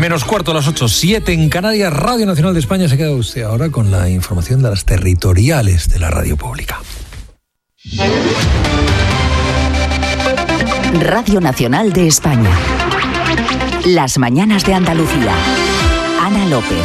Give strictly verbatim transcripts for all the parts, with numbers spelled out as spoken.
Menos cuarto a las ocho, siete en Canarias. Radio Nacional de España. Se queda usted ahora con la información de las territoriales de la radio pública. Radio Nacional de España. Las mañanas de Andalucía. Ana López.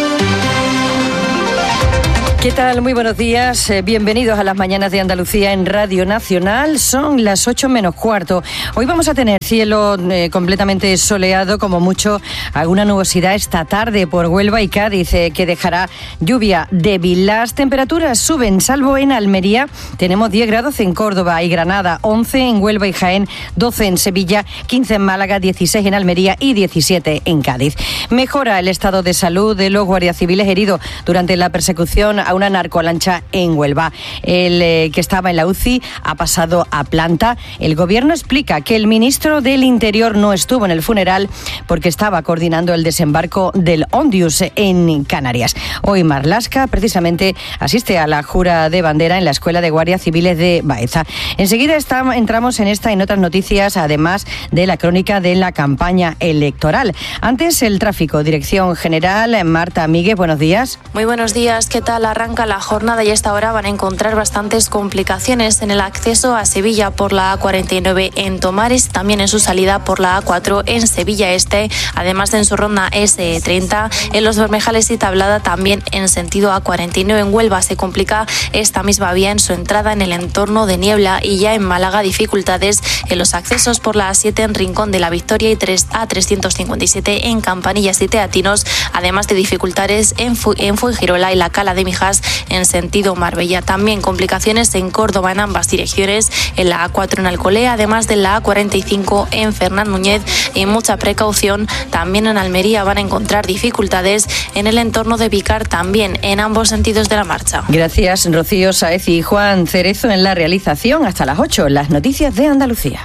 ¿Qué tal? Muy buenos días. Eh, bienvenidos a las mañanas de Andalucía en Radio Nacional. Son las ocho menos cuarto. Hoy vamos a tener cielo eh, completamente soleado, como mucho alguna nubosidad esta tarde por Huelva y Cádiz, eh, que dejará lluvia débil. Las temperaturas suben, salvo en Almería. Tenemos diez grados en Córdoba y Granada, once en Huelva y Jaén, doce en Sevilla, quince en Málaga, dieciséis en Almería y diecisiete en Cádiz. Mejora el estado de salud de los guardias civiles heridos durante la persecución a una narcolancha en Huelva. El eh, que estaba en la U C I ha pasado a planta. El gobierno explica que el ministro del Interior no estuvo en el funeral porque estaba coordinando el desembarco del Ondius en Canarias. Hoy Marlaska precisamente asiste a la jura de bandera en la Escuela de Guardias Civiles de Baeza. Enseguida está, entramos en esta y en otras noticias, además de la crónica de la campaña electoral. Antes, el tráfico. Dirección General, Marta Míguez, buenos días. Muy buenos días. ¿Qué tal? Arranca la jornada y a esta hora van a encontrar bastantes complicaciones en el acceso a Sevilla por la A cuarenta y nueve en Tomares, también en su salida por la A cuatro en Sevilla Este, además de en su ronda ese treinta, en Los Bermejales y Tablada, también en sentido A cuarenta y nueve. En Huelva se complica esta misma vía en su entrada en el entorno de Niebla, y ya en Málaga dificultades en los accesos por la A siete en Rincón de la Victoria y A trescientos cincuenta y siete en Campanillas y Teatinos, además de dificultades en, Fu- en Fuengirola y la Cala de Mijas en sentido Marbella. También complicaciones en Córdoba en ambas direcciones, en la A cuatro en Alcolea, además de la A cuarenta y cinco en Fernán Núñez. Y mucha precaución también en Almería, van a encontrar dificultades en el entorno de Vicar, también en ambos sentidos de la marcha. Gracias, Rocío Sáez y Juan Cerezo en la realización. Hasta las ocho, las noticias de Andalucía.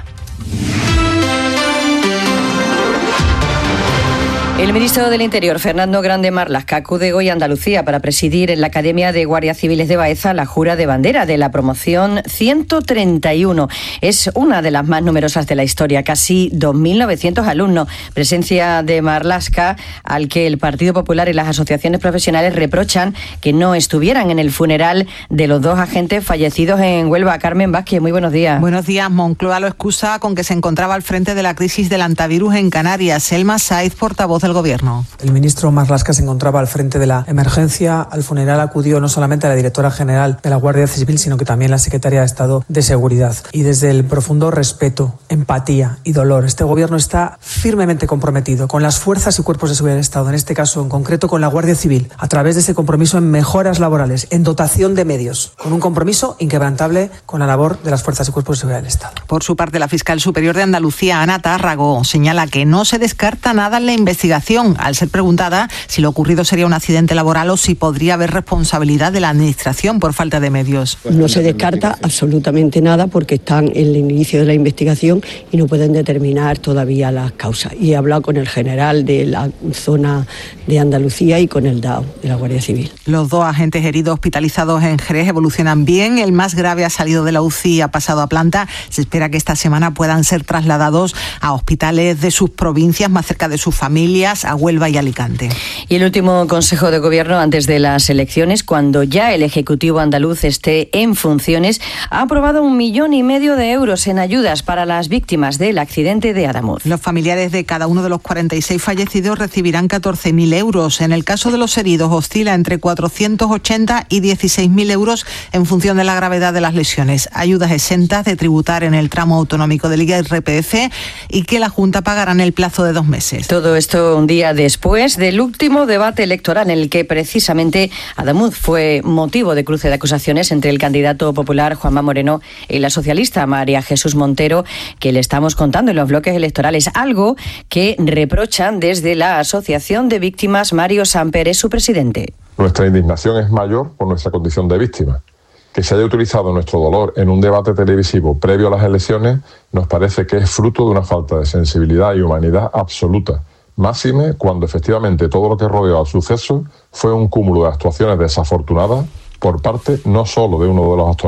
El ministro del Interior, Fernando Grande Marlaska, acude hoy a Andalucía para presidir en la Academia de Guardias Civiles de Baeza la jura de bandera de la promoción ciento treinta y uno. Es una de las más numerosas de la historia, casi dos mil novecientos alumnos. Presencia de Marlaska, al que el Partido Popular y las asociaciones profesionales reprochan que no estuvieran en el funeral de los dos agentes fallecidos en Huelva. Carmen Vázquez, muy buenos días. Buenos días. Moncloa lo excusa con que se encontraba al frente de la crisis del antivirus en Canarias. Selma Saiz, portavoz del Gobierno. El ministro Marlaska se encontraba al frente de la emergencia. Al funeral acudió no solamente la directora general de la Guardia Civil, sino que también la secretaria de Estado de Seguridad. Y desde el profundo respeto, empatía y dolor, este Gobierno está firmemente comprometido con las fuerzas y cuerpos de seguridad del Estado, en este caso en concreto con la Guardia Civil, a través de ese compromiso en mejoras laborales, en dotación de medios, con un compromiso inquebrantable con la labor de las fuerzas y cuerpos de seguridad del Estado. Por su parte, la fiscal superior de Andalucía, Ana Tárrago, señala que no se descarta nada en la investigación, al ser preguntada si lo ocurrido sería un accidente laboral o si podría haber responsabilidad de la Administración por falta de medios. No se descarta absolutamente nada porque están en el inicio de la investigación y no pueden determinar todavía las causas. Y he hablado con el general de la zona de Andalucía y con el D A O, de la Guardia Civil. Los dos agentes heridos hospitalizados en Jerez evolucionan bien. El más grave ha salido de la U C I y ha pasado a planta. Se espera que esta semana puedan ser trasladados a hospitales de sus provincias más cerca de sus familias, a Huelva y Alicante. Y el último Consejo de Gobierno antes de las elecciones, cuando ya el Ejecutivo andaluz esté en funciones, ha aprobado un millón y medio de euros en ayudas para las víctimas del accidente de Adamuz. Los familiares de cada uno de los cuarenta y seis fallecidos recibirán catorce mil euros. En el caso de los heridos oscila entre cuatrocientos ochenta y dieciséis mil euros en función de la gravedad de las lesiones. Ayudas exentas de tributar en el tramo autonómico del I R P F y que la Junta pagará en el plazo de dos meses. Todo esto un día después del último debate electoral en el que precisamente Adamuz fue motivo de cruce de acusaciones entre el candidato popular Juanma Moreno y la socialista María Jesús Montero, que le estamos contando en los bloques electorales, algo que reprochan desde la Asociación de Víctimas. Mario Samper es su presidente. Nuestra indignación es mayor por nuestra condición de víctima. Que se haya utilizado nuestro dolor en un debate televisivo previo a las elecciones nos parece que es fruto de una falta de sensibilidad y humanidad absoluta. Máxime cuando efectivamente todo lo que rodeó al suceso fue un cúmulo de actuaciones desafortunadas por parte no solo de uno de los actores.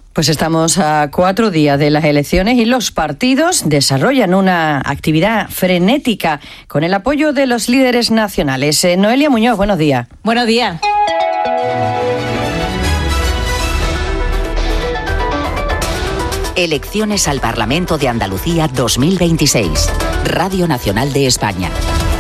Pues estamos a cuatro días de las elecciones y los partidos desarrollan una actividad frenética con el apoyo de los líderes nacionales. Eh, Noelia Muñoz, buenos días. Buenos días. Elecciones al Parlamento de Andalucía dos mil veintiséis. Radio Nacional de España.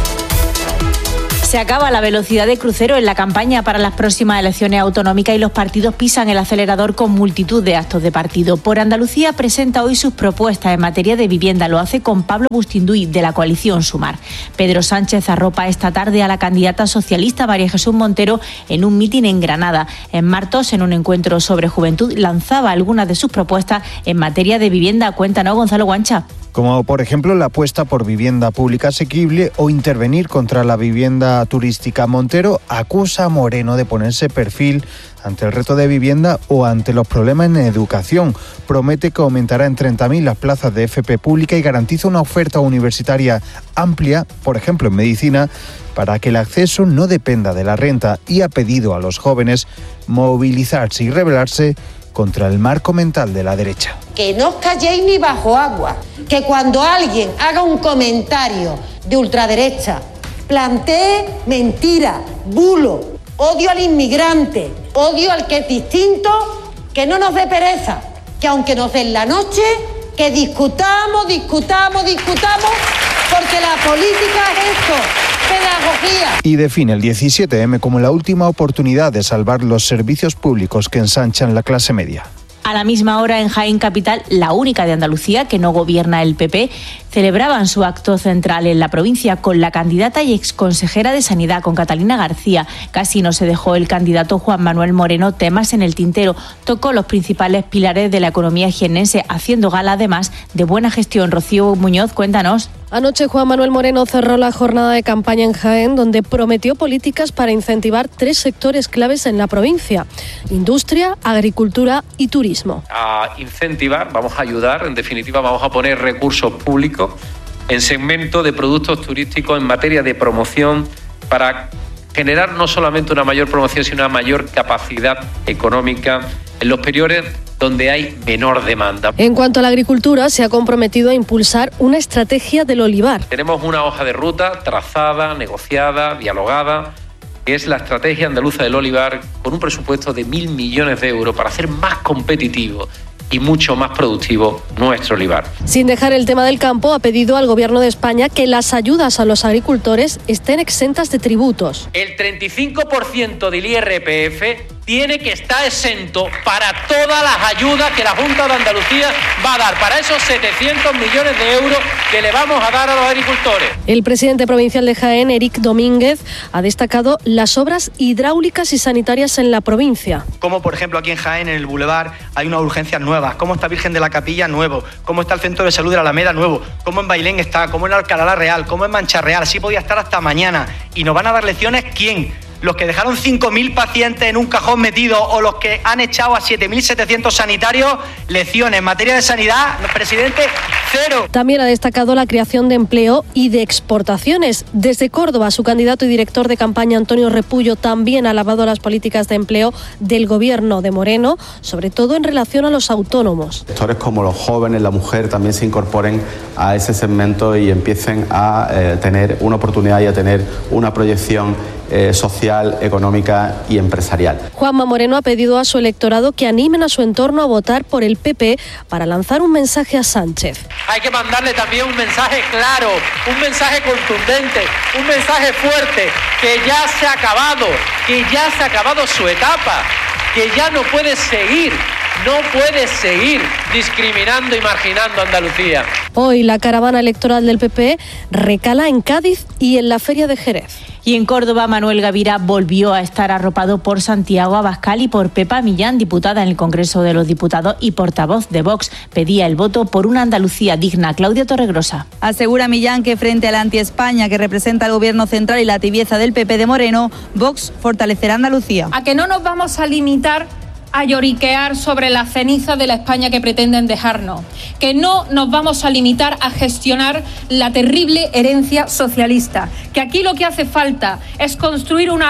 Se acaba la velocidad de crucero en la campaña para las próximas elecciones autonómicas y los partidos pisan el acelerador con multitud de actos de partido. Por Andalucía presenta hoy sus propuestas en materia de vivienda. Lo hace con Pablo Bustinduy, de la coalición Sumar. Pedro Sánchez arropa esta tarde a la candidata socialista María Jesús Montero en un mitin en Granada. En Martos, en un encuentro sobre juventud, lanzaba algunas de sus propuestas en materia de vivienda. Cuéntanos, Gonzalo Guancha. Como por ejemplo la apuesta por vivienda pública asequible o intervenir contra la vivienda turística. Montero acusa a Moreno de ponerse perfil ante el reto de vivienda o ante los problemas en educación. Promete que aumentará en treinta mil las plazas de F P pública y garantiza una oferta universitaria amplia, por ejemplo en medicina, para que el acceso no dependa de la renta, y ha pedido a los jóvenes movilizarse y rebelarse contra el marco mental de la derecha. Que no os calléis ni bajo agua, que cuando alguien haga un comentario de ultraderecha, plantee mentira, bulo, odio al inmigrante, odio al que es distinto, que no nos dé pereza, que aunque nos den la noche, que discutamos, discutamos, discutamos, porque la política es esto, pedagogía. Y define el diecisiete eme como la última oportunidad de salvar los servicios públicos que ensanchan la clase media. A la misma hora, en Jaén Capital, la única de Andalucía que no gobierna el P P, celebraban su acto central en la provincia con la candidata y exconsejera de Sanidad, con Catalina García. Casi no se dejó el candidato Juan Manuel Moreno temas en el tintero. Tocó los principales pilares de la economía jiennense, haciendo gala además de buena gestión. Rocío Muñoz, cuéntanos. Anoche Juan Manuel Moreno cerró la jornada de campaña en Jaén, donde prometió políticas para incentivar tres sectores claves en la provincia: industria, agricultura y turismo. A incentivar, vamos a ayudar, en definitiva vamos a poner recursos públicos en segmento de productos turísticos en materia de promoción para generar no solamente una mayor promoción, sino una mayor capacidad económica en los periodos donde hay menor demanda. En cuanto a la agricultura, se ha comprometido a impulsar una estrategia del olivar. Tenemos una hoja de ruta trazada, negociada, dialogada, que es la estrategia andaluza del olivar, con un presupuesto de mil millones de euros para hacer más competitivo y mucho más productivo nuestro olivar. Sin dejar el tema del campo, ha pedido al Gobierno de España que las ayudas a los agricultores estén exentas de tributos. El treinta y cinco por ciento del I R P F tiene que estar exento para todas las ayudas que la Junta de Andalucía va a dar, para esos setecientos millones de euros que le vamos a dar a los agricultores. El presidente provincial de Jaén, Eric Domínguez, ha destacado las obras hidráulicas y sanitarias en la provincia. Como por ejemplo aquí en Jaén, en el Boulevard, hay unas urgencias nuevas. Cómo está Virgen de la Capilla, nuevo. Cómo está el Centro de Salud de la Alameda, nuevo. Cómo en Bailén está, cómo en Alcalá Real, cómo en Mancha Real. Así podía estar hasta mañana. ¿Y nos van a dar lecciones quién? ¿Los que dejaron cinco mil pacientes en un cajón metido o los que han echado a siete mil setecientos sanitarios? Lecciones en materia de sanidad, presidente, cero. También ha destacado la creación de empleo y de exportaciones. Desde Córdoba, su candidato y director de campaña, Antonio Repullo, también ha alabado las políticas de empleo del gobierno de Moreno, sobre todo en relación a los autónomos. Sectores como los jóvenes, la mujer, también se incorporen a ese segmento y empiecen a eh, tener una oportunidad y a tener una proyección Eh, social, económica y empresarial. Juanma Moreno ha pedido a su electorado que animen a su entorno a votar por el P P para lanzar un mensaje a Sánchez. Hay que mandarle también un mensaje claro, un mensaje contundente, un mensaje fuerte, que ya se ha acabado, que ya se ha acabado su etapa, que ya no puede seguir. No puede seguir discriminando y marginando a Andalucía. Hoy la caravana electoral del P P recala en Cádiz y en la Feria de Jerez. Y en Córdoba, Manuel Gavira volvió a estar arropado por Santiago Abascal y por Pepa Millán, diputada en el Congreso de los Diputados y portavoz de Vox. Pedía el voto por una Andalucía digna. Claudia Torregrosa. Asegura Millán que frente a la anti-España que representa el Gobierno central y la tibieza del P P de Moreno, Vox fortalecerá Andalucía. A que no nos vamos a limitar a lloriquear sobre la ceniza de la España que pretenden dejarnos, que no nos vamos a limitar a gestionar la terrible herencia socialista, que aquí lo que hace falta es construir una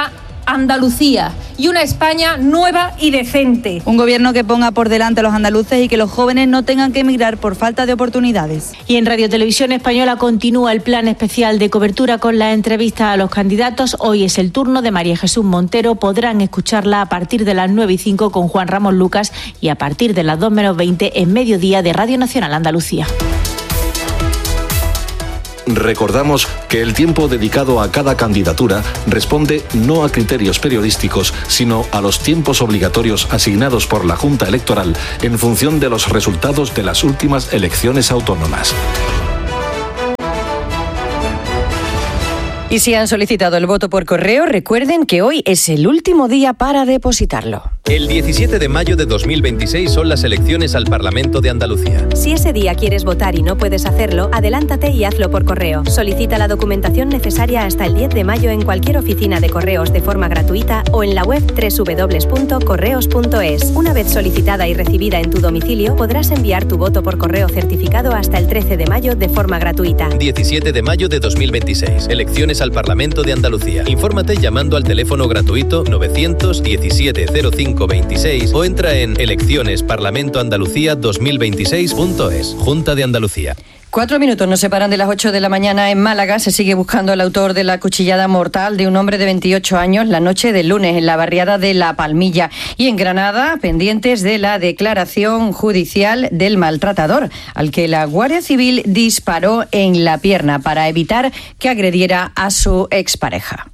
Andalucía y una España nueva y decente. Un gobierno que ponga por delante a los andaluces y que los jóvenes no tengan que emigrar por falta de oportunidades. Y en Radio Televisión Española continúa el plan especial de cobertura con la entrevista a los candidatos. Hoy es el turno de María Jesús Montero. Podrán escucharla a partir de las nueve y cinco con Juan Ramón Lucas y a partir de las dos menos veinte en Mediodía de Radio Nacional Andalucía. Recordamos que el tiempo dedicado a cada candidatura responde no a criterios periodísticos, sino a los tiempos obligatorios asignados por la Junta Electoral en función de los resultados de las últimas elecciones autónomas. Y si han solicitado el voto por correo, recuerden que hoy es el último día para depositarlo. El diecisiete de mayo de dos mil veintiséis son las elecciones al Parlamento de Andalucía. Si ese día quieres votar y no puedes hacerlo, adelántate y hazlo por correo. Solicita la documentación necesaria hasta el diez de mayo en cualquier oficina de correos de forma gratuita o en la web doble u doble u doble u punto correos punto es. Una vez solicitada y recibida en tu domicilio, podrás enviar tu voto por correo certificado hasta el trece de mayo de forma gratuita. diecisiete de mayo de dos mil veintiséis. Elecciones al Parlamento de Andalucía. Infórmate llamando al teléfono gratuito nueve diecisiete cero cinco veintiséis o entra en elecciones parlamento andalucía dos mil veintiséis punto es. Junta de Andalucía. Cuatro minutos nos separan de las ocho de la mañana en Málaga. Se sigue buscando al autor de la cuchillada mortal de un hombre de veintiocho años la noche del lunes en la barriada de La Palmilla. Y en Granada, pendientes de la declaración judicial del maltratador, al que la Guardia Civil disparó en la pierna para evitar que agrediera a su expareja.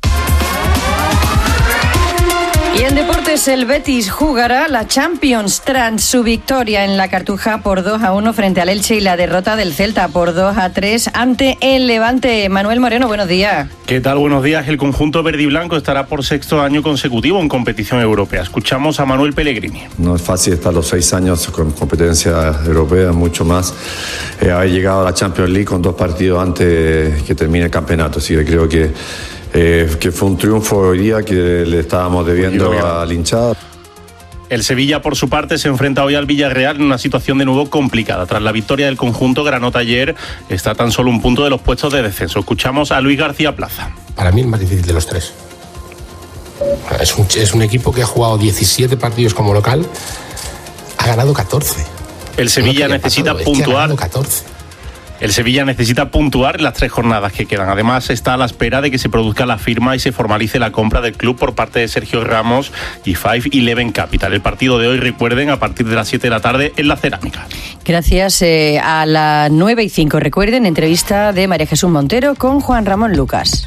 Y en deportes, el Betis jugará la Champions tras su victoria en la Cartuja por dos a uno frente al Elche y la derrota del Celta por dos a tres ante el Levante. Manuel Moreno, buenos días. ¿Qué tal? Buenos días. El conjunto verde y blanco estará por sexto año consecutivo en competición europea. Escuchamos a Manuel Pellegrini. No es fácil estar los seis años con competencia europea, mucho más eh, haber llegado a la Champions League con dos partidos antes que termine el campeonato. Así que creo que Eh, que fue un triunfo hoy día que le estábamos debiendo a la hinchada. El Sevilla, por su parte, se enfrenta hoy al Villarreal en una situación de nuevo complicada. Tras la victoria del conjunto granota ayer, está a tan solo un punto de los puestos de descenso. Escuchamos a Luis García Plaza. Para mí el más difícil de los tres. Es un, es un equipo que ha jugado diecisiete partidos como local, ha ganado catorce. El Sevilla no necesita pasado, puntuar. Es que ha catorce. El Sevilla necesita puntuar en las tres jornadas que quedan. Además, está a la espera de que se produzca la firma y se formalice la compra del club por parte de Sergio Ramos y Five Eleven Capital. El partido de hoy, recuerden, a partir de las siete de la tarde en la Cerámica. Gracias. Eh, a las nueve y cinco, recuerden, entrevista de María Jesús Montero con Juan Ramón Lucas.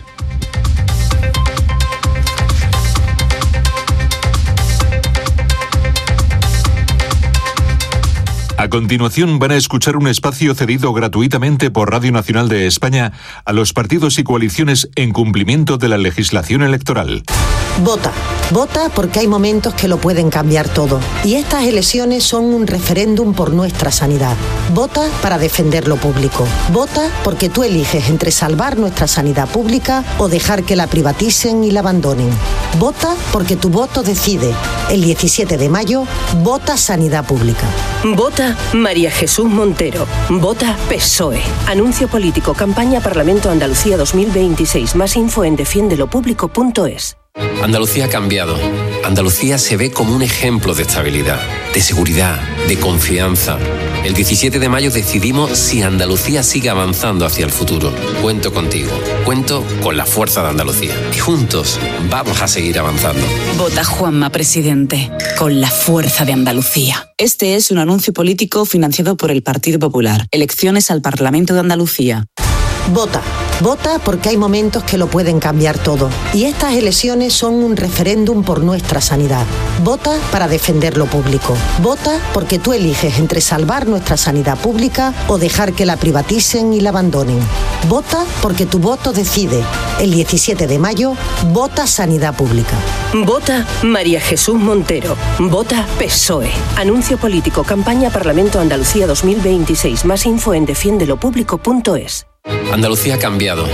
A continuación van a escuchar un espacio cedido gratuitamente por Radio Nacional de España a los partidos y coaliciones en cumplimiento de la legislación electoral. Vota. Vota porque hay momentos que lo pueden cambiar todo. Y estas elecciones son un referéndum por nuestra sanidad. Vota para defender lo público. Vota porque tú eliges entre salvar nuestra sanidad pública o dejar que la privaticen y la abandonen. Vota porque tu voto decide. El diecisiete de mayo, vota sanidad pública. Vota María Jesús Montero. Vota P S O E. Anuncio político. Campaña Parlamento Andalucía dos mil veintiséis. Más info en defiendelo público punto es. Andalucía ha cambiado. Andalucía se ve como un ejemplo de estabilidad, de seguridad, de confianza. El diecisiete de mayo decidimos si Andalucía sigue avanzando hacia el futuro. Cuento contigo, cuento con la fuerza de Andalucía. Y juntos vamos a seguir avanzando. Vota Juanma Presidente, con la fuerza de Andalucía. Este es un anuncio político financiado por el Partido Popular. Elecciones al Parlamento de Andalucía. Vota. Vota porque hay momentos que lo pueden cambiar todo. Y estas elecciones son un referéndum por nuestra sanidad. Vota para defender lo público. Vota porque tú eliges entre salvar nuestra sanidad pública o dejar que la privaticen y la abandonen. Vota porque tu voto decide. El diecisiete de mayo, vota sanidad pública. Vota María Jesús Montero. Vota P S O E. Anuncio político. Campaña Parlamento Andalucía dos mil veintiséis. Más info en defiendelo público punto es. Andalucía ha cambiado.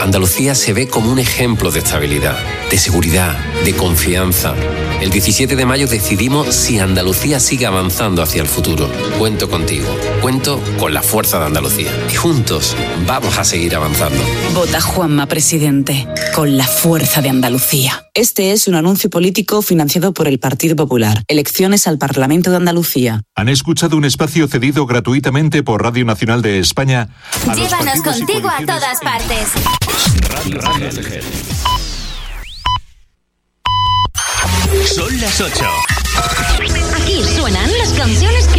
Andalucía se ve como un ejemplo de estabilidad, de seguridad, de confianza. El diecisiete de mayo decidimos si Andalucía sigue avanzando hacia el futuro. Cuento contigo, cuento con la fuerza de Andalucía. Y juntos vamos a seguir avanzando. Vota Juanma Presidente, con la fuerza de Andalucía. Este es un anuncio político financiado por el Partido Popular. Elecciones al Parlamento de Andalucía. Han escuchado un espacio cedido gratuitamente por Radio Nacional de España. Llévanos contigo a todas partes. Radio, Radio L G. Son las ocho. Aquí suenan las canciones